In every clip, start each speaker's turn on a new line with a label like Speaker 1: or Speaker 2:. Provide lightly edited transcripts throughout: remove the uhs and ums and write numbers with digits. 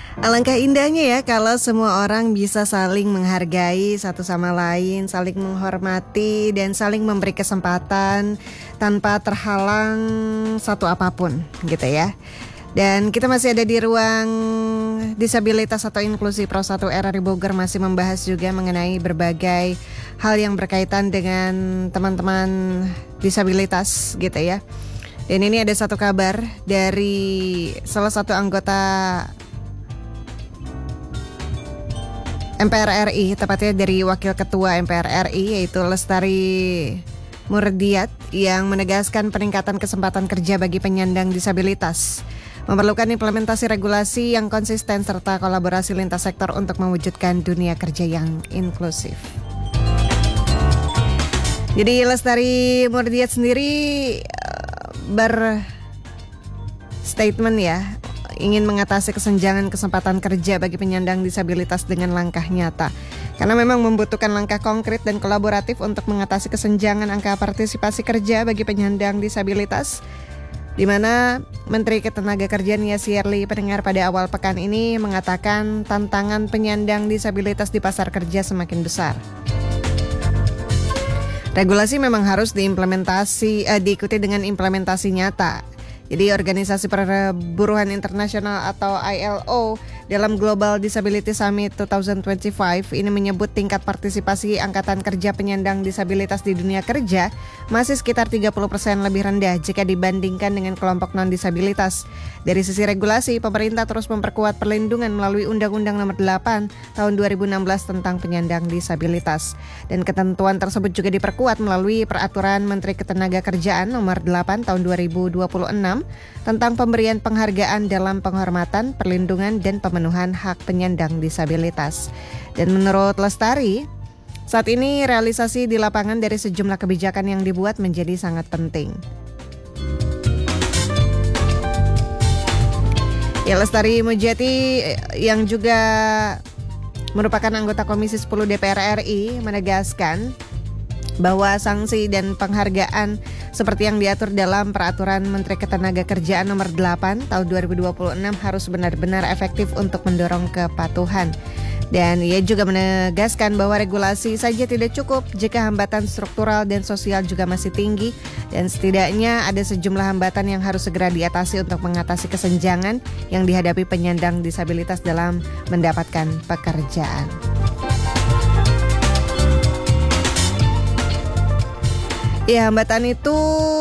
Speaker 1: Alangkah indahnya ya kalau semua orang bisa saling menghargai satu sama lain, saling menghormati dan saling memberi kesempatan tanpa terhalang satu apapun gitu ya. Dan kita masih ada di ruang disabilitas atau inklusi Pro 1 RRI Bogor, masih membahas juga mengenai berbagai hal yang berkaitan dengan teman-teman disabilitas gitu ya. Dan ini ada satu kabar dari salah satu anggota MPR RI, tepatnya dari Wakil Ketua MPR RI yaitu Lestari Murdiat, yang menegaskan peningkatan kesempatan kerja bagi penyandang disabilitas memerlukan implementasi regulasi yang konsisten serta kolaborasi lintas sektor untuk mewujudkan dunia kerja yang inklusif. Jadi Lestari Murdiat sendiri berstatement ya, ingin mengatasi kesenjangan kesempatan kerja bagi penyandang disabilitas dengan langkah nyata. Karena memang membutuhkan langkah konkret dan kolaboratif untuk mengatasi kesenjangan angka partisipasi kerja bagi penyandang disabilitas, di mana Menteri Ketenagakerjaan Yasirli pendengar pada awal pekan ini mengatakan tantangan penyandang disabilitas di pasar kerja semakin besar. Regulasi memang harus diikuti dengan implementasi nyata. Jadi Organisasi Perburuhan Internasional atau ILO dalam Global Disability Summit 2025 ini menyebut tingkat partisipasi angkatan kerja penyandang disabilitas di dunia kerja masih sekitar 30% lebih rendah jika dibandingkan dengan kelompok non-disabilitas. Dari sisi regulasi, pemerintah terus memperkuat perlindungan melalui Undang-Undang Nomor 8 Tahun 2016 tentang penyandang disabilitas. Dan ketentuan tersebut juga diperkuat melalui Peraturan Menteri Ketenagakerjaan Nomor 8 Tahun 2026 tentang pemberian penghargaan dalam penghormatan, perlindungan, dan pemenuhan hak penyandang disabilitas. Dan menurut Lestari, saat ini realisasi di lapangan dari sejumlah kebijakan yang dibuat menjadi sangat penting. Ya, Lestari Mujati yang juga merupakan anggota Komisi 10 DPR RI menegaskan bahwa sanksi dan penghargaan seperti yang diatur dalam Peraturan Menteri Ketenagakerjaan Nomor 8 Tahun 2026 harus benar-benar efektif untuk mendorong kepatuhan. Dan ia juga menegaskan bahwa regulasi saja tidak cukup jika hambatan struktural dan sosial juga masih tinggi, dan setidaknya ada sejumlah hambatan yang harus segera diatasi untuk mengatasi kesenjangan yang dihadapi penyandang disabilitas dalam mendapatkan pekerjaan. Ya, hambatan itu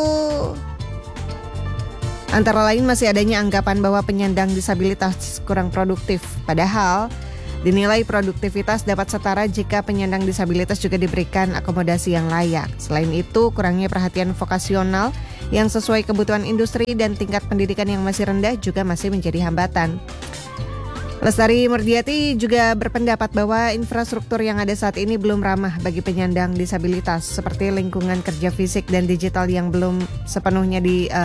Speaker 1: antara lain masih adanya anggapan bahwa penyandang disabilitas kurang produktif. Padahal dinilai produktivitas dapat setara jika penyandang disabilitas juga diberikan akomodasi yang layak. Selain itu, kurangnya perhatian vokasional yang sesuai kebutuhan industri dan tingkat pendidikan yang masih rendah juga masih menjadi hambatan. Lestari Murdiati juga berpendapat bahwa infrastruktur yang ada saat ini belum ramah bagi penyandang disabilitas, seperti lingkungan kerja fisik dan digital yang belum sepenuhnya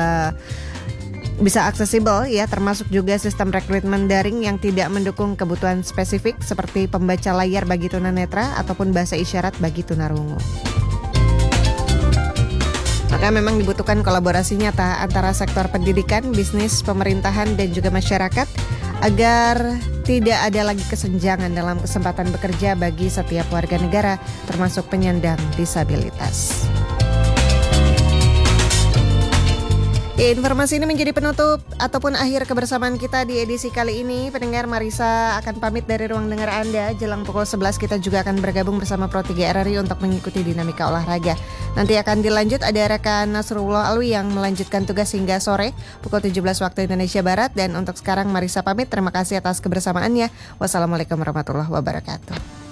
Speaker 1: bisa aksesibel ya, termasuk juga sistem rekrutmen daring yang tidak mendukung kebutuhan spesifik seperti pembaca layar bagi tunanetra ataupun bahasa isyarat bagi tunarungu. Maka memang dibutuhkan kolaborasi nyata antara sektor pendidikan, bisnis, pemerintahan, dan juga masyarakat agar tidak ada lagi kesenjangan dalam kesempatan bekerja bagi setiap warga negara, termasuk penyandang disabilitas. Ya, informasi ini menjadi penutup ataupun akhir kebersamaan kita di edisi kali ini. Pendengar, Marisa akan pamit dari ruang dengar Anda. Jelang pukul 11 kita juga akan bergabung bersama Pro 3 RRI untuk mengikuti dinamika olahraga. Nanti akan dilanjut, ada rekan Nasrullah Alwi yang melanjutkan tugas hingga sore pukul 17 waktu Indonesia Barat. Dan untuk sekarang Marisa pamit, terima kasih atas kebersamaannya. Wassalamualaikum warahmatullahi wabarakatuh.